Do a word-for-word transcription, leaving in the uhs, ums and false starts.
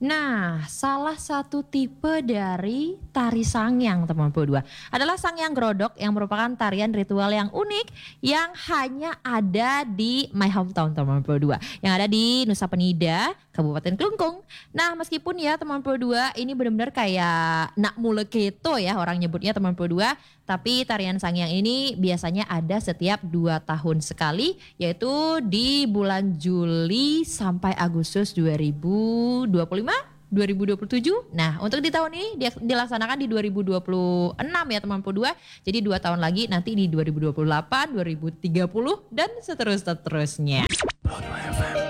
Nah, salah satu tipe dari tari sangyang teman dua adalah sangyang grodok yang merupakan tarian ritual yang unik yang hanya ada di my hometown teman dua yang ada di Nusa Penida, Kabupaten Klungkung. Nah, meskipun ya teman dua ini benar-benar kayak nak muleketo ya orang nyebutnya teman dua, tapi tarian sangyang ini biasanya ada setiap dua tahun sekali, yaitu di bulan Juli sampai Agustus dua ribu dua puluh lima, dua ribu dua puluh tujuh. Nah, untuk di tahun ini dia dilaksanakan di dua ribu dua puluh enam ya teman dua. Jadi dua tahun lagi nanti di dua ribu dua puluh delapan, dua ribu tiga puluh dan seterus-terusnya.